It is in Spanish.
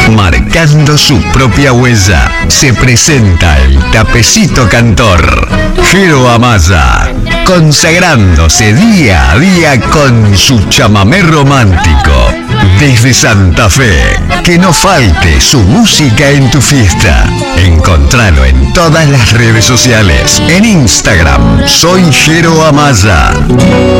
Marcando su propia huella, se presenta el Tapecito Cantor. Jero Amaya, consagrándose día a día con su chamamé romántico. Desde Santa Fe, que no falte su música en tu fiesta. Encontralo en todas las redes sociales. En Instagram, soy Jero Amaya.